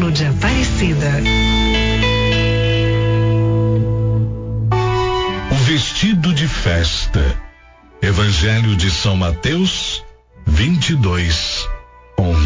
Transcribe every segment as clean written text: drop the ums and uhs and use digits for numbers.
Templo de Aparecida. O vestido de festa. Evangelho de São Mateus 22:11.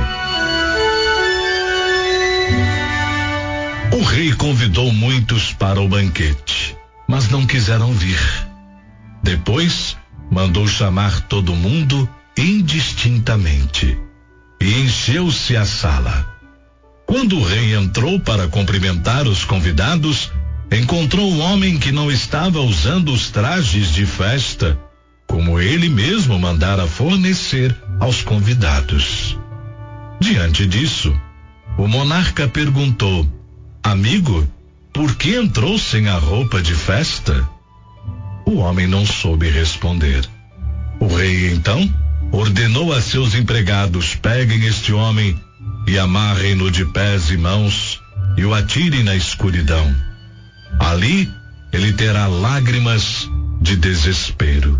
O rei convidou muitos para o banquete, mas não quiseram vir. Depois, mandou chamar todo mundo indistintamente e encheu-se a sala. Quando o rei entrou para cumprimentar os convidados, encontrou um homem que não estava usando os trajes de festa, como ele mesmo mandara fornecer aos convidados. Diante disso, o monarca perguntou: amigo, por que entrou sem a roupa de festa? O homem não soube responder. O rei, então, ordenou a seus empregados: peguem este homem e amarrem-no de pés e mãos e o atirem na escuridão. Ali ele terá lágrimas de desespero.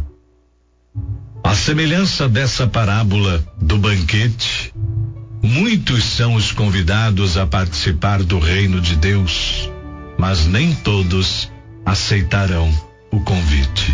À semelhança dessa parábola do banquete, muitos são os convidados a participar do reino de Deus, mas nem todos aceitarão o convite.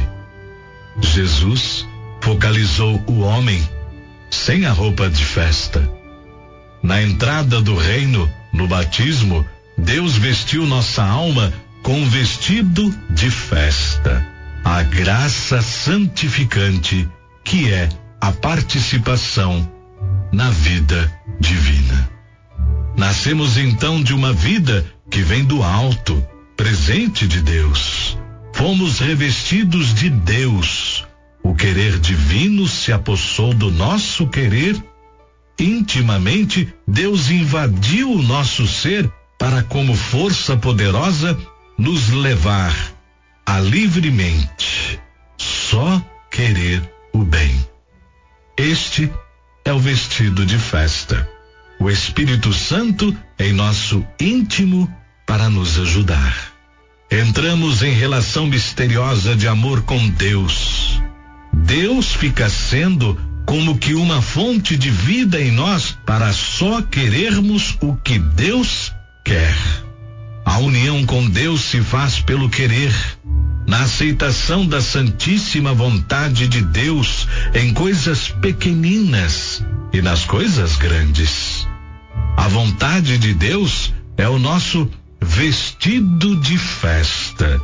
Jesus focalizou o homem sem a roupa de festa. Na entrada do reino, no batismo, Deus vestiu nossa alma com um vestido de festa, a graça santificante que é a participação na vida divina. Nascemos então de uma vida que vem do alto, presente de Deus. Fomos revestidos de Deus. O querer divino se apossou do nosso querer. Intimamente, Deus invadiu o nosso ser para, como força poderosa, nos levar a livremente só querer o bem. Este é o vestido de festa. O Espírito Santo em nosso íntimo para nos ajudar. Entramos em relação misteriosa de amor com Deus. Deus fica sendo como que uma fonte de vida em nós para só querermos o que Deus quer. A união com Deus se faz pelo querer, na aceitação da santíssima vontade de Deus em coisas pequeninas e nas coisas grandes. A vontade de Deus é o nosso vestido de festa.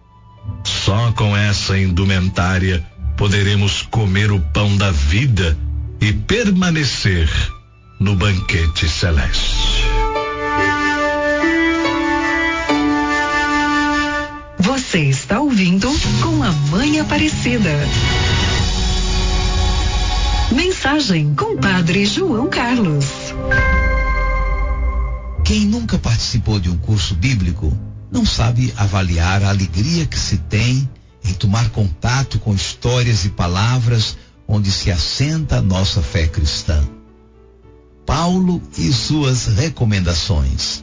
Só com essa indumentária poderemos comer o pão da vida e permanecer no banquete celeste. Você está ouvindo Com a Mãe Aparecida. Mensagem com Padre João Carlos. Quem nunca participou de um curso bíblico não sabe avaliar a alegria que se tem em tomar contato com histórias e palavras onde se assenta a nossa fé cristã. Paulo e suas recomendações.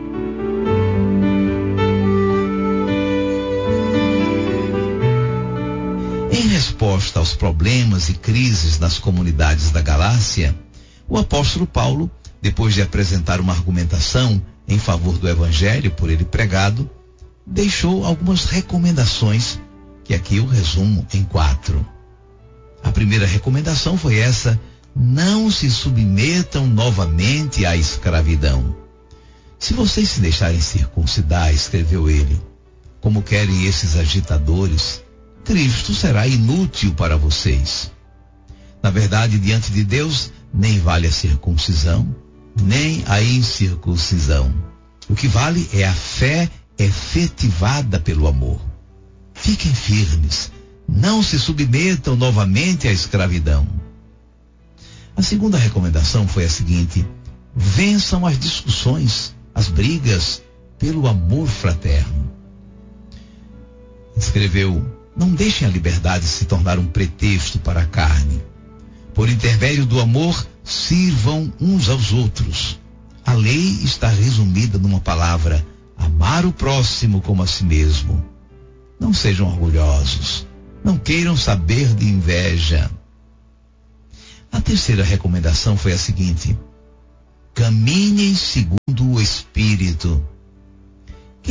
Em resposta aos problemas e crises nas comunidades da Galácia, o apóstolo Paulo, depois de apresentar uma argumentação em favor do evangelho por ele pregado, deixou algumas recomendações, que aqui eu resumo em 4. A primeira recomendação foi essa: não se submetam novamente à escravidão. Se vocês se deixarem circuncidar, escreveu ele, como querem esses agitadores, Cristo será inútil para vocês. Na verdade, diante de Deus, nem vale a circuncisão, nem a incircuncisão. O que vale é a fé efetivada pelo amor. Fiquem firmes, não se submetam novamente à escravidão. A segunda recomendação foi a seguinte: vençam as discussões, as brigas, pelo amor fraterno. Escreveu: não deixem a liberdade se tornar um pretexto para a carne. Por intermédio do amor, sirvam uns aos outros. A lei está resumida numa palavra: amar o próximo como a si mesmo. Não sejam orgulhosos, não queiram saber de inveja. A terceira recomendação foi a seguinte: caminhem segundo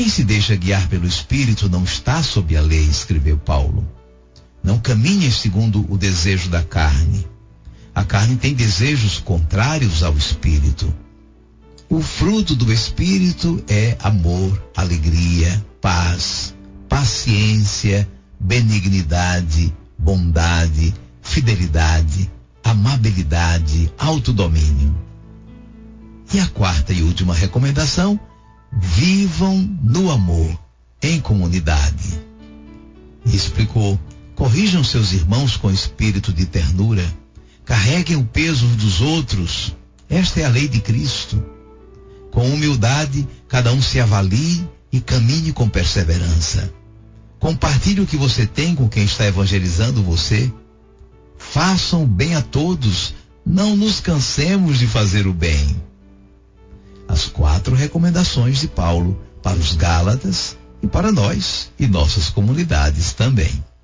Quem se deixa guiar pelo Espírito não está sob a lei, escreveu Paulo. Não caminhem segundo o desejo da carne. A carne tem desejos contrários ao Espírito. O fruto do Espírito é amor, alegria, paz, paciência, benignidade, bondade, fidelidade, amabilidade, autodomínio. E a quarta e última recomendação: vivam no amor, em comunidade. E explicou: corrijam seus irmãos com espírito de ternura, carreguem o peso dos outros. Esta é a lei de Cristo. Com humildade, cada um se avalie e caminhe com perseverança. Compartilhe o que você tem com quem está evangelizando você. Façam o bem a todos, não nos cansemos de fazer o bem. As 4 recomendações de Paulo para os Gálatas e para nós e nossas comunidades também.